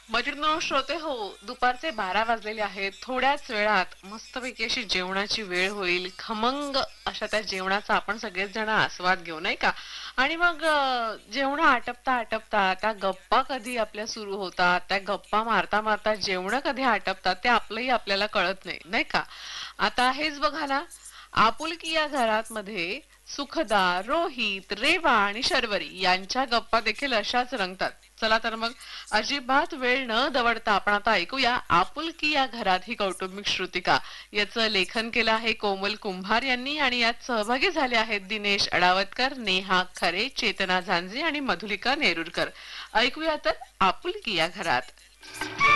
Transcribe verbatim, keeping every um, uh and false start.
मैत्रिणींनो, श्रोते हो, दुपारचे बारा वाजलेले आहेत. थोड्याच वेळात मस्तपैकी अशी जेवणाची वेळ होईल. खमंग अशा त्या जेवणाचा आपण सगळेच जण आस्वाद घेऊ, नाही का? आणि मग अ, जेवण आटपता आटपता त्या गप्पा कधी आपल्या सुरू होतात, त्या गप्पा मारता मारता जेवण कधी आटपतात ते आपलंही आपल्याला कळत नाही, नाही का? आता हेच बघा ना, आपुलकी या घरात मध्ये सुखदा, रोहित, रेवा आणि शर्वरी यांच्या गप्पा देखील अशाच रंगतात. चला तर मग अजिबात वेळ न दवडता आपण आता ऐकूया आपुलकी या घरात ही कौटुंबिक श्रुतिका. याचं लेखन केलं आहे कोमल कुंभार यांनी आणि यात सहभागी झाले आहेत दिनेश अडावतकर, नेहा खरे, चेतना झांजे आणि मधुलिका नेरुरकर. ऐकूया तर आपुलकी या घरात.